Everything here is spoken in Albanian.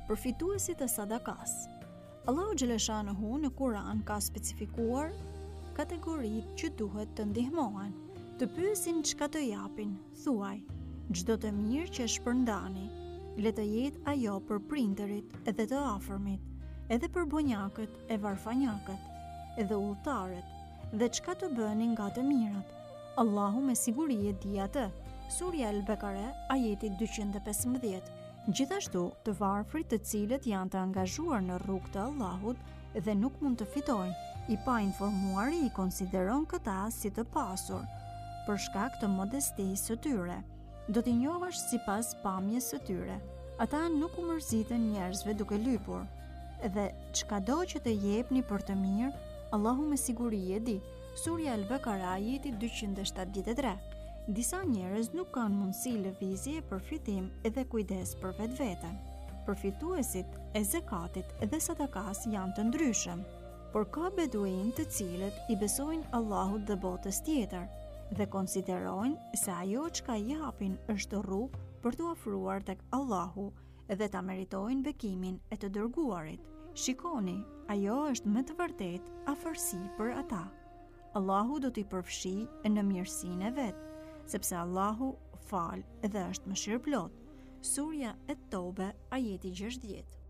Përfituesit e sadakas. Allahu xhaleshanuhu në Kur'an ka specifikuar kategoritë që duhet të ndihmohen. Të pyesin çka të japin, thuaj, çdo të mirë që shpërndani, le të jetë ajo për prindërit edhe të afërmit, edhe për bonjakët e varfanjakët, edhe udhëtarët, dhe çka të bëni nga të mirat. Allahu me siguri e di atë. Surja El-Bekare, ajeti 215. Gjithashtu, të varfrit të cilët janë të angazhuar në rrugë të Allahut dhe nuk mund të fitojnë, i pa informuari i konsideron këta si të pasur, për shkak të modestisë së tyre. Do t'i njohësh sipas pamjes së tyre. Ata nuk u mërziten njerëzve duke lypur. Dhe çkado që të jepni për të mirë, Allahu me siguri e di. Surja El-Bekare, ajeti 273. Disa njerëz nuk kanë mundësi lëvizje për fitim edhe kujdes për vetveten. Përfituesit e zekatit dhe sadakas janë të ndryshëm, por ka beduin të cilët i besojnë Allahut dhe botës tjetër dhe konsiderojnë se ajo çka japin është rrugë për t'u afruar tek Allahu dhe ta meritojnë bekimin e të dërguarit. Shikoni, ajo është me të vërtetë afërsi për ata. Allahu do t'i përfshijë në mirësinë e vet, sepse Allahu fal dhe është mëshirëplot. Surja Et-Tobe, ajeti 60.